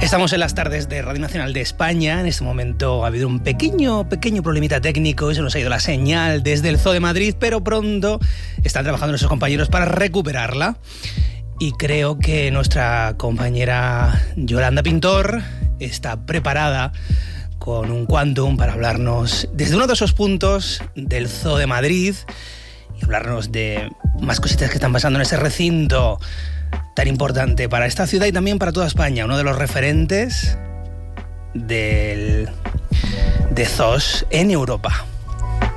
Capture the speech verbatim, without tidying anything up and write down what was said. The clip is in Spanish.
Estamos en las tardes de Radio Nacional de España. En este momento ha habido un pequeño, pequeño problemita técnico y se nos ha ido la señal desde el Zoo de Madrid, pero pronto están trabajando nuestros compañeros para recuperarla. Y creo que nuestra compañera Yolanda Pintor está preparada con un quantum para hablarnos desde uno de esos puntos del Zoo de Madrid y hablarnos de más cositas que están pasando en ese recinto tan importante para esta ciudad y también para toda España, uno de los referentes del, de zoos en Europa.